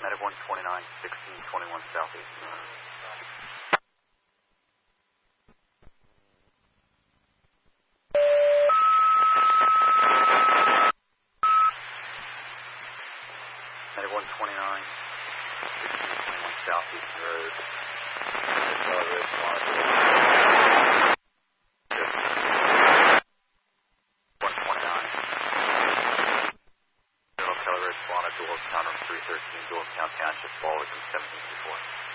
Medic 129, 1621 Southeast. Medic 129, 1621 Southeast Road. Accelerate, monitor. 129. Accelerate, monitor, counter 313, Doylestown Township, fall within 1724.